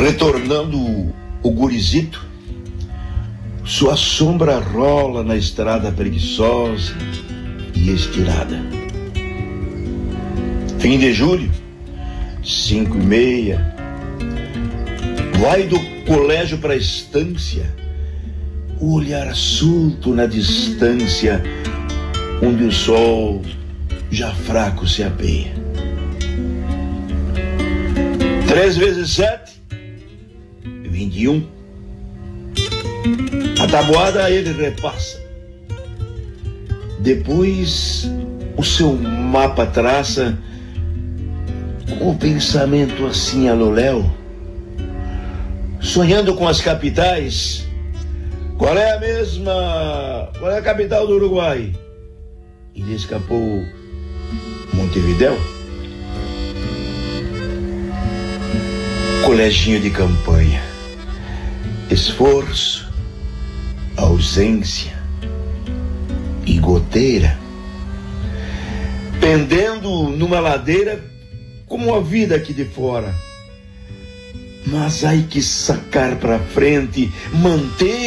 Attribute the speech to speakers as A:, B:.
A: Retornando o gurizito, sua sombra rola na estrada preguiçosa e estirada. Fim de julho, 5:30, vai do colégio pra estância, o olhar solto na distância, onde o sol já fraco se apeia. 3 vezes 7, 21. A tabuada ele repassa. Depois o seu mapa traça, com o pensamento assim a loléu, sonhando com as capitais. Qual é a capital do Uruguai? E lhe escapou Montevidéu. Coleginho de campanha, esforço, ausência e goteira, pendendo numa ladeira como a vida aqui de fora. Mas ai que sacar pra frente, manter